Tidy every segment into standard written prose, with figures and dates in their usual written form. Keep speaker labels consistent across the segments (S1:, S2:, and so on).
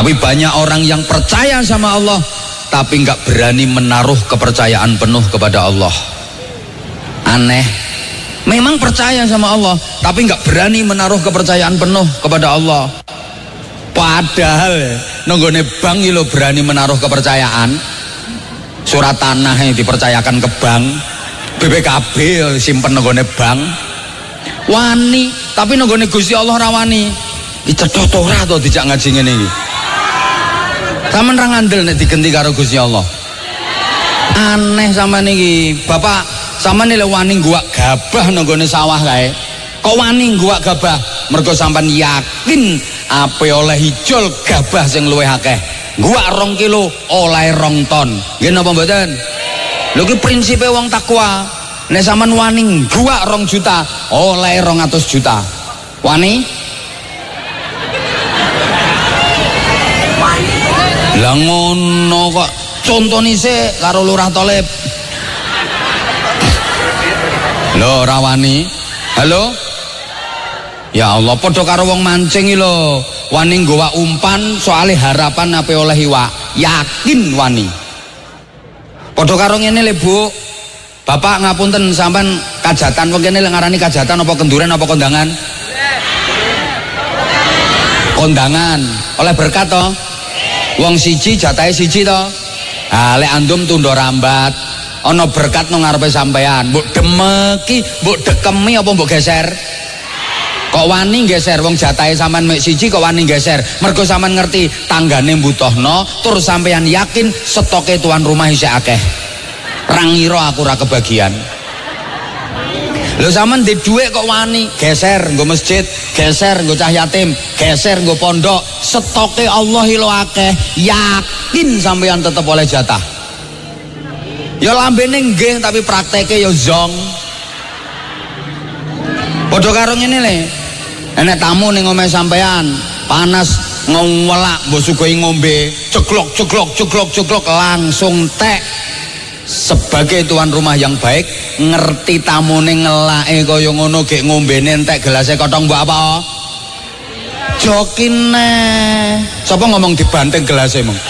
S1: Tapi banyak orang yang percaya sama Allah tapi nggak berani menaruh kepercayaan penuh kepada Allah. Aneh. Memang percaya sama Allah tapi nggak berani menaruh kepercayaan penuh kepada Allah. Padahal nonggone bank lo berani menaruh kepercayaan. Surat tanah yang dipercayakan ke bank, BPKB simpen nonggone bank. Wani, tapi nonggone Gusti Allah rawani. Dicedhot ora to dijak ngaji ngene iki. Sampeyan ra ngandel nek digenti karo Gusti Allah. Aneh sampean iki. Bapak, sampean lek wani ngguwak gabah nonggone sawah kae. Kok wani ngguwak gabah? Mergo sampean yakin ape oleh ijol gabah sing luwih akeh. Ngguwak 2 kilo oleh 2 ton. Nggih napa mboten? Lho ki prinsipe wong takwa. Nek sampean wani ngguwak 2 juta oleh 200 juta. Wani? Lah ngono kok contone sik karo Lurah Tholib. Lho ora wani. Halo? Ya Allah, padha karo wong mancing iki lho. Wani nggawa umpan soalé harapan ape oleh iwak. Yakin wani. Padha karo ngene lho, Bu. Bapak ngapunten sampean kajatan wong kene lek ngarani kajatan apa kenduren apa kondangan? Kondangan. Oleh berkat to? Wong siji jatahe siji to. Ha lek andum tundha rambat. Ana berkat nang ngarepe sampean. Mbok demeki, mbok dekemi apa mbok geser? Kok wani geser wong jatahe sampean mek siji kok wani geser? Mergo sampean ngerti tanggane mbutuhno tur sampean yakin stoke tuan rumah isih akeh. Ra ngira aku ra kebagian. Lho sampean ndek dhuwit kok wani geser nggo masjid, geser nggo cah yatim, geser nggo pondok, stoke Allah ilo akeh, yakin sampean tetep oleh jatah. Ya lambene nggih tapi prakteke ya zong. Padha karo ngene le. Enek tamu ning omahe sampean, panas ngewelak mbok sugoi ngombe, ceklok langsung tek. Sebagai tuan rumah yang baik, ngerti tamune ngelake kaya ngono gek ngombene entek gelase kotong mbok apa? Jokin neh. Sapa ngomong dibanting gelase mong?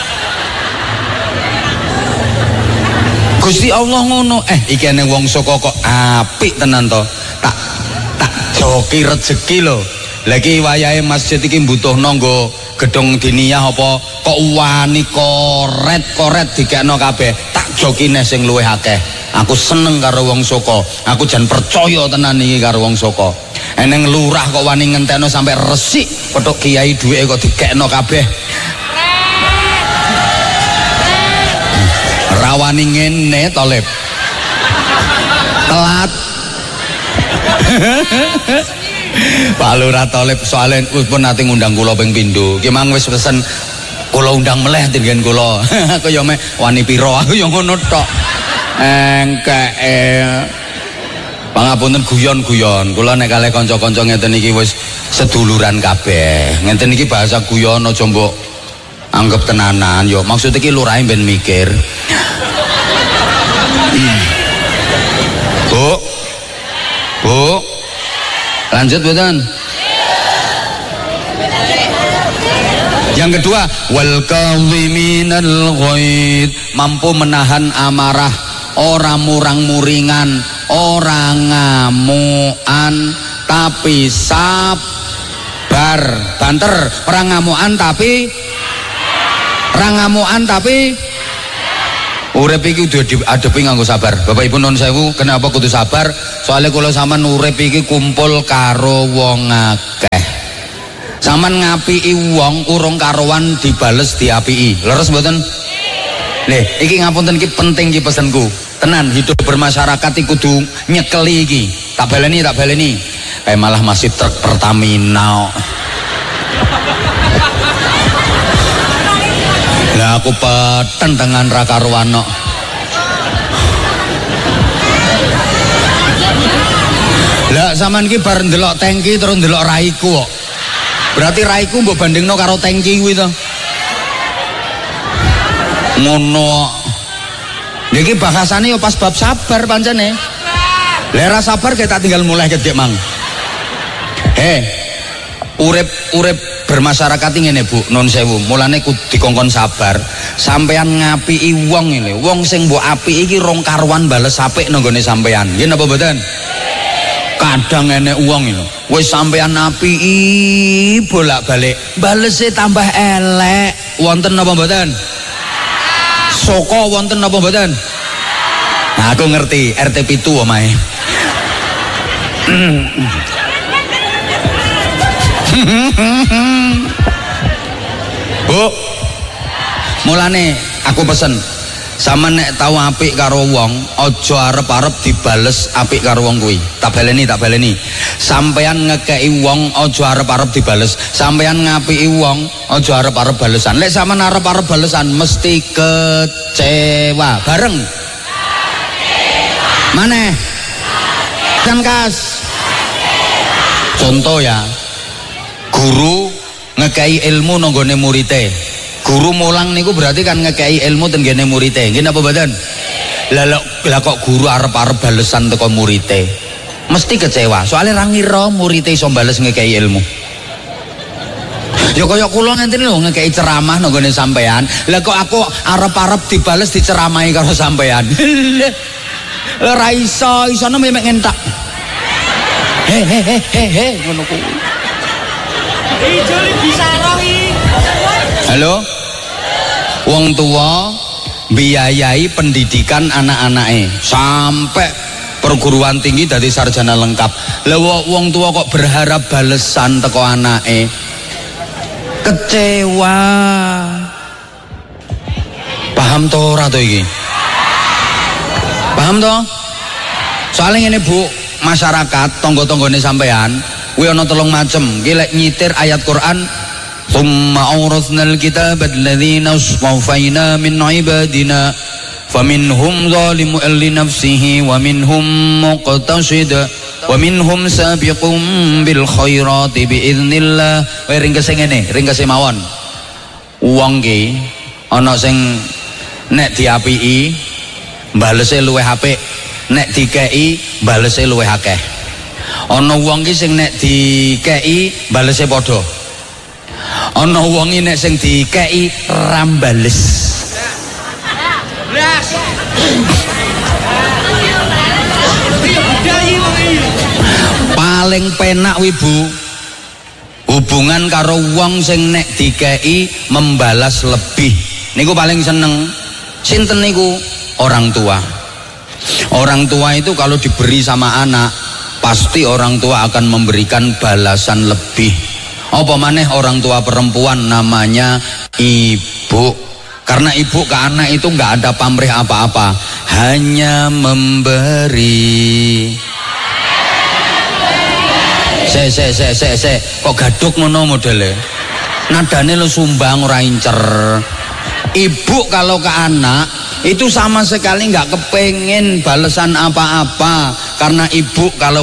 S1: Gusti Allah ngono. Iki ene wong saka kok apik tenan to. Tak joki rezeki lho. Lagi wayahe masjid iki mbutuhno nggo gedung diniyah apa kok wani koret dikekno kabeh. Tak jokine sing luwih akeh. Aku seneng karo wong Soko. Aku jan percaya tenan iki karo wong Soko. Eneng lurah kok wani ngentekno sampai resik, petuk kiai duwike kok dikekno kabeh. Rawani ngene Tholib. Telat. Pak Lurah Tholib soalnya pun nanti ngundang kula ping pindho. Ki mang wis pesen kula undang meleh dengan kula. Aku ya mek wani piro aku ya ngono tok. Engkeke. Pangapunten guyon-guyon. Kula nek kalih kanca-kanca ngeten iki wis seduluran kabeh. Ngeten iki bahasa guyon aja mbok anggap tenanan. Yo maksud iki lurahe ben mikir. Bu. Lanjut betul. Yang kedua, wal kadhiminal ghaid, mampu menahan amarah, ora murang-muringan, ora ngamuan tapi sabar, banter, ora ngamuan tapi urip iki kudu diadepi nganggo sabar. Bapak Ibu nuwun sewu, kenapa kudu sabar? Soalnya kula sampean urip iki kumpul karo wong akeh. Sampean ngapiki wong urung karuan dibales diapiki. Leres mboten? Nggih, iki ngapunten iki penting iki pesenku. Tenan hidup bermasyarakat iki kudu nyekeli iki. Tak baleni. Kayak malah masih truk Pertamina. Lah aku peten dengan Raka Ruwano. Lah sampean iki bar ndelok tangki terus ndelok raiku kok. Berarti raiku mbok bandingno karo tangki kuwi to. Ngono. Niki bahasane yo pas bab sabar pancene. Lah ra sabar ge tak tinggal mulai gedhe mang. Urip bermasyarakat ngene Bu, nun sewu, mulane kudu dikongkon sabar. Sampean ngapiki wong ini, wong sing mbok apiki iki rong karuan bales apik nang gone sampean. Nggih napa mboten? Kadang enek wong iki lho, wis sampean apiki bolak-balik, balese tambah elek. Wonten napa mboten? Soko wonten napa mboten? Nah, aku ngerti, RT 7 omahe. Bu, mulane aku pesen sama nek tau apik karo wong aja arep-arep dibales apik karo wong kuwi. Tak baleni sampeyan ngekeki wong aja arep-arep dibales, sampeyan ngapiki wong aja arep-arep balesan. Lek sampean arep-arep balesan mesti kecewa bareng maneh kan kas. Contoh ya, guru ngekei ilmu nanggone murite, guru mulang niku berarti kan ngekei ilmu tenggene murite. Nggih napa mboten? Lah kok guru arep-arep balesan teko murite mesti kecewa, soalnya ra ngira murite iso bales ngekei ilmu. Ya kaya kula ngenten lho ngekei ceramah nanggone sampean, lah kok aku arep-arep dibales diceramahi karo sampean. Ora iso, isone mek ngentak. He ngono kuwi. Halo, wong tua biayai pendidikan anak-anake sampai perguruan tinggi dari sarjana lengkap. Lah wong tua kok berharap balesan teko anake, kecewa. Paham to ora to iki? Paham to? Soalnya ini Bu, masyarakat tonggo-tonggone sampean kuwi ana 3 macem. Ki lek nyitir ayat Quran, "Tsumma awrathnal kitaba alladziina astafaina min ibadina faminhum zalimun li nafsihi wa minhum muqtasid wa minhum sabiqun bil khairati biiznillah." Ringkese ngene, ringkese mawon. Wong ki ana sing nek diapiki balese luwih apik, nek dikei balese luwih akeh. Ana wong ki sing nek dikei balese padha. Ana wong nek sing dikei rambales. Paling penak wi Bu, hubungan karo wong sing nek dikei membalas lebih. Niku paling seneng. Sinten niku? Orang tua. Orang tua itu kalau diberi sama anak, pasti orang tua akan memberikan balasan lebih. Apa maneh orang tua perempuan namanya ibu. Karena ibu ke anak itu nggak ada pamrih apa-apa, hanya memberi. Kok gaduk ngono modele? Nadane lo sumbang ora incer. Ibu kalau ke anak itu sama sekali nggak kepengen balasan apa-apa, karena ibu kalau